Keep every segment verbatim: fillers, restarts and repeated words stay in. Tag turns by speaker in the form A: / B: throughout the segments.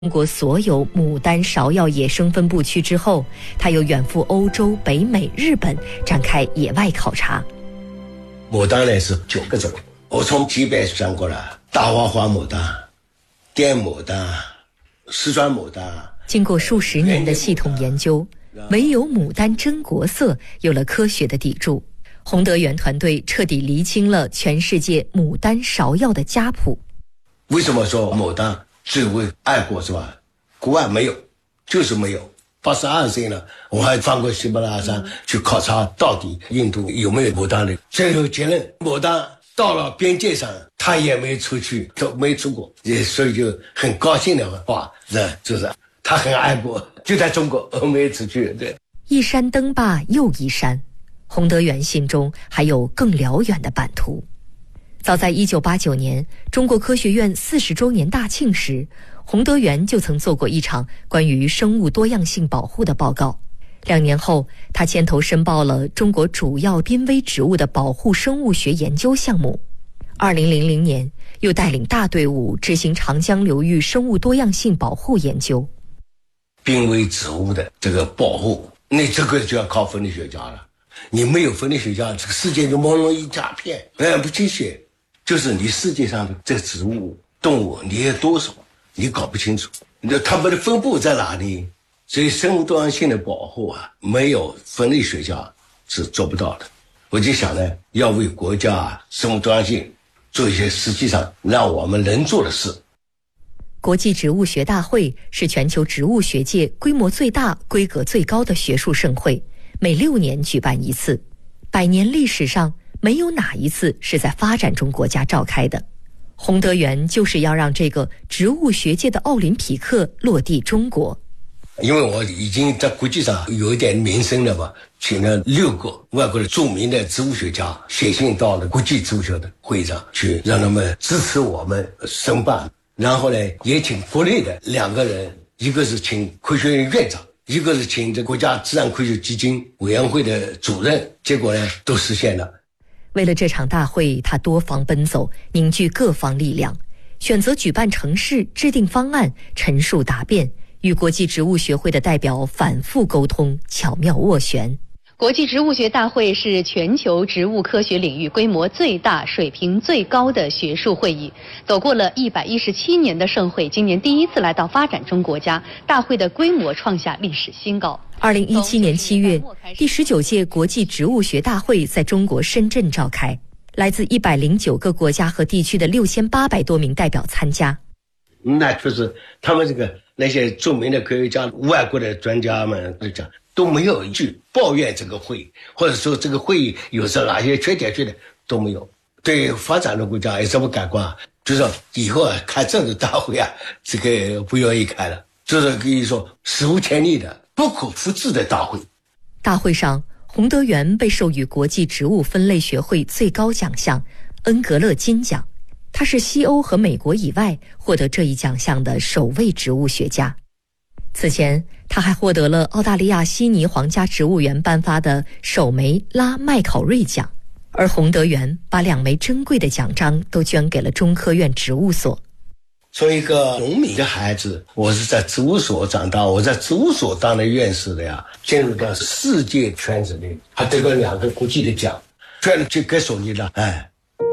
A: 中国所有牡丹芍药野生分布区之后，他又远赴欧洲、北美、日本展开野外考察。
B: 牡丹呢是九个种，我从级别讲过了：大花花牡丹、滇牡丹、四川牡丹。
A: 经过数十年的系统研究，唯有牡丹真国色有了科学的底柱。洪德元团队彻底厘清了全世界牡丹芍药的家谱。
B: 为什么说牡丹最为爱国是吧？国外没有，就是没有。八十二岁了，我还翻过喜马拉雅山去考察到底印度有没有牡丹的。最后结论，牡丹到了边界上，他也没出去，都没出过，也所以就很高兴的话，这就是他很爱国，就在中国没出去。对，
A: 一山登罢又一山，洪德元心中还有更辽远的版图。早在一九八九年，中国科学院四十周年大庆时，洪德元就曾做过一场关于生物多样性保护的报告。两年后，他牵头申报了中国主要濒危植物的保护生物学研究项目。二零零零年，又带领大队伍执行长江流域生物多样性保护研究。
B: 濒危植物的这个保护，那这个就要靠分类学家了。你没有分类学家，这个世界就朦胧一大片，哎，不清晰。就是你世界上的这个植物、动物，你有多少，你搞不清楚，那它们的分布在哪里？所以生物多样性的保护啊，没有分类学家是做不到的。我就想呢，要为国家生物多样性做一些实际上让我们能做的事。
A: 国际植物学大会是全球植物学界规模最大、规格最高的学术盛会，每六年举办一次，百年历史上没有哪一次是在发展中国家召开的。洪德元就是要让这个植物学界的奥林匹克落地中国。
B: 因为我已经在国际上有一点名声了吧，请了六个外国的著名的植物学家写信到了国际植物学的会上去，让他们支持我们申办。然后呢，也请国内的两个人，一个是请科学院院长，一个是请这国家自然科学基金委员会的主任，结果呢都实现了。
A: 为了这场大会，他多方奔走，凝聚各方力量，选择举办城市，制定方案，陈述答辩，与国际植物学会的代表反复沟通，巧妙斡旋。
C: 国际植物学大会是全球植物科学领域规模最大、水平最高的学术会议。走过了一百一十七年的盛会，今年第一次来到发展中国家，大会的规模创下历史新高。
A: 二零一七年七月，第十九届国际植物学大会在中国深圳召开，来自一百零九个国家和地区的六千八百多名代表参加。
B: 那就是他们这个那些著名的科学家、外国的专家们都讲，都没有一句抱怨这个会议，或者说这个会议有着哪些缺点缺点都没有。对发展的国家有什么感官？就是说以后啊开这种大会啊，这个不愿意开了，就是可以说史无前例的、不可复制的大会。
A: 大会上，洪德元被授予国际植物分类学会最高奖项恩格勒金奖。他是西欧和美国以外获得这一奖项的首位植物学家。此前，他还获得了澳大利亚悉尼皇家植物园颁发的首枚拉麦考瑞奖，而洪德元把两枚珍贵的奖章都捐给了中科院植物所。
B: 作为一个农民的孩子，我是在植物所长大，我在植物所当了院士的呀，进入到世界圈子里，还得过两个国际的奖，全就给手里了，哎。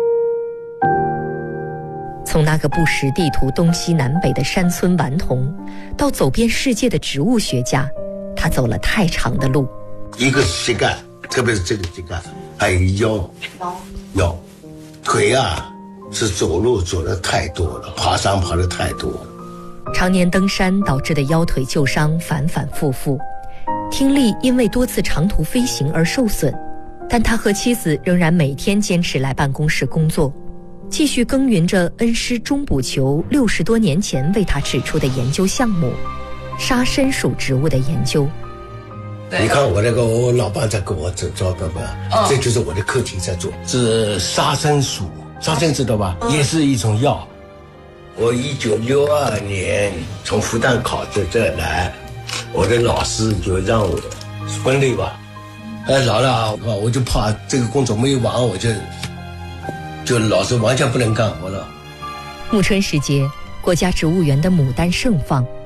A: 从那个不识地图东西南北的山村顽童，到走遍世界的植物学家，他走了太长的路。
B: 一个是膝盖，特别是这个膝盖，还有腰，腰，腿啊，是走路走的太多了，爬山爬的太多了。
A: 常年登山导致的腰腿旧伤反反复复，听力因为多次长途飞行而受损，但他和妻子仍然每天坚持来办公室工作，继续耕耘着恩师钟补球六十多年前为他指出的研究项目——沙参属植物的研究。
B: 你看我那个，我老伴在跟我走，知道吧？哦、这就是我的课题在做，是沙参属。沙参知道吧？哦、也是一种药。我一九六二年从复旦考到这来，我的老师就让我分类吧。哎，老了，我就怕这个工作没有完，我就就老师完全不能干活了。
A: 暮春时节， 国家植物园的牡丹盛放，